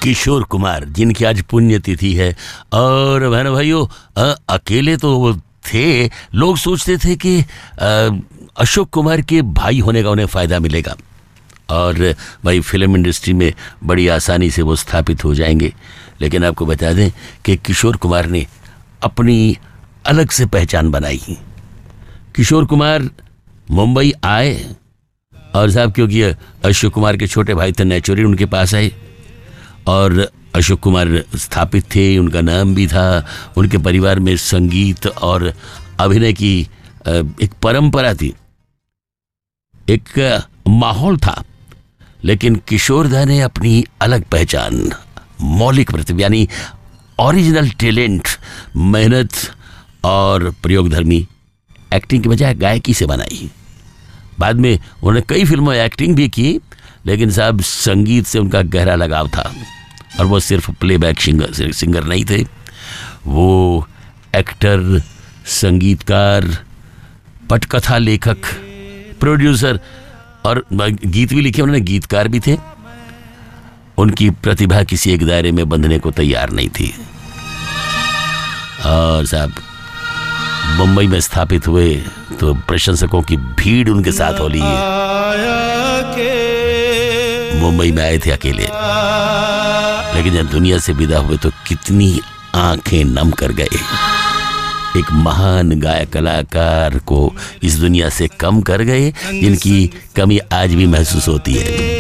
किशोर कुमार, जिनकी आज पुण्यतिथि है। और बहनों भाइयों, अकेले तो वो थे, लोग सोचते थे कि अशोक कुमार के भाई होने का उन्हें फ़ायदा मिलेगा और भाई फिल्म इंडस्ट्री में बड़ी आसानी से वो स्थापित हो जाएंगे। लेकिन आपको बता दें कि किशोर कुमार ने अपनी अलग से पहचान बनाई। किशोर कुमार मुंबई आए और साहब, क्योंकि अशोक कुमार के छोटे भाई थे, नेचुरली उनके पास आए और अशोक कुमार स्थापित थे, उनका नाम भी था, उनके परिवार में संगीत और अभिनय की एक परंपरा थी, एक माहौल था। लेकिन किशोरदा ने अपनी अलग पहचान, मौलिक प्रतिभा यानी ओरिजिनल टैलेंट, मेहनत और प्रयोगधर्मी एक्टिंग की बजाय गायकी से बनाई। बाद में उन्होंने कई फिल्मों में एक्टिंग भी की, लेकिन साहब संगीत से उनका गहरा लगाव था और वो सिर्फ प्लेबैक सिंगर नहीं थे, वो एक्टर, संगीतकार, पटकथा लेखक, प्रोड्यूसर और गीत भी लिखे उन्होंने, गीतकार भी थे। उनकी प्रतिभा किसी एक दायरे में बंधने को तैयार नहीं थी और साहब मुंबई में स्थापित हुए तो प्रशंसकों की भीड़ उनके साथ हो ली है। मुंबई में आए थे अकेले, लेकिन जब दुनिया से विदा हुए तो कितनी आंखें नम कर गए। एक महान गायक कलाकार को इस दुनिया से कम कर गए, जिनकी कमी आज भी महसूस होती है।